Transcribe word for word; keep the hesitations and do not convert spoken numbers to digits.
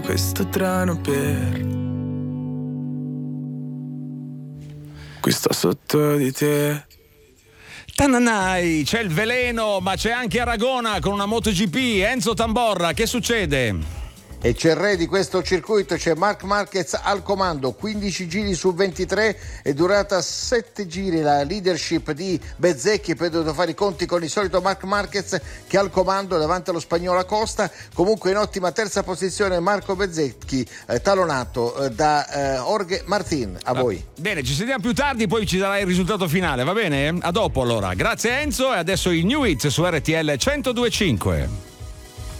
questo treno per qui sto sotto di te. Tananai, c'è il veleno, ma c'è anche Aragona con una MotoGP. Enzo Tamborra, che succede? E c'è il re di questo circuito, c'è Marc Marquez al comando, quindici giri su ventitré, è durata sette giri la leadership di Bezzecchi, poi è dovuto fare i conti con il solito Marc Marquez che è al comando davanti allo spagnolo Acosta. Comunque in ottima terza posizione Marco Bezzecchi, eh, talonato eh, da eh, Jorge Martin. A Va voi. Bene, ci sentiamo più tardi, poi ci darai il risultato finale, va bene? A dopo allora. Grazie Enzo, e adesso il New Hits su R T L centodue e cinque.